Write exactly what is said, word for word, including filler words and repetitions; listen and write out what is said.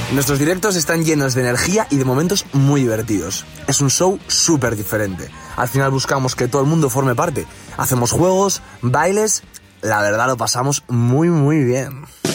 Nuestros directos están llenos de energía y de momentos muy divertidos. Es un show súper diferente. Al final buscamos que todo el mundo forme parte. Hacemos juegos, bailes... La verdad lo pasamos muy muy bien.